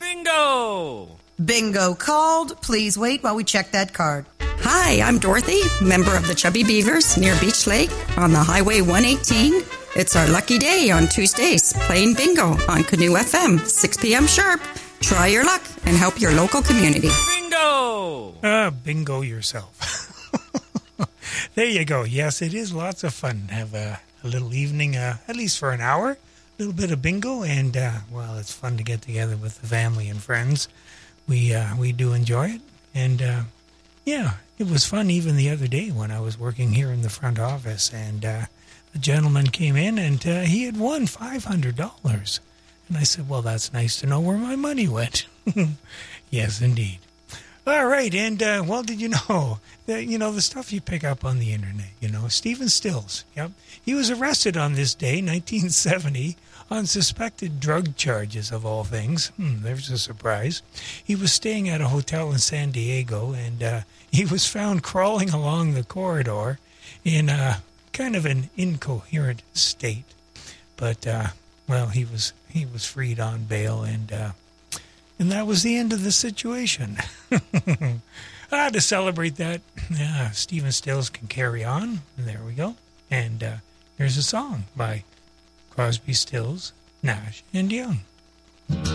Bingo! Bingo called. Please wait while we check that card. Hi, I'm Dorothy, member of the Chubby Beavers near Beach Lake on the Highway 118. It's our lucky day on Tuesdays, playing bingo on Canoe FM, 6 p.m. sharp. Try your luck and help your local community. Bingo! Bingo yourself. There you go. Yes, it is lots of fun to have a little evening, at least for an hour, a little bit of bingo, and, well, it's fun to get together with the family and friends. We do enjoy it, and, yeah, it was fun even the other day when I was working here in the front office, and a gentleman came in, and he had won $500. And I said, well, that's nice to know where my money went. Yes, indeed. All right, and, well, did you know that, the stuff you pick up on the internet, Stephen Stills, yep, he was arrested on this day, 1970, on suspected drug charges, of all things. There's a surprise. He was staying at a hotel in San Diego, and he was found crawling along the corridor in kind of an incoherent state. But, well, he was freed on bail, and that was the end of the situation. To celebrate that, Stephen Stills can carry on. There we go. And here's a song by Crosby, Stills, Nash, and Young.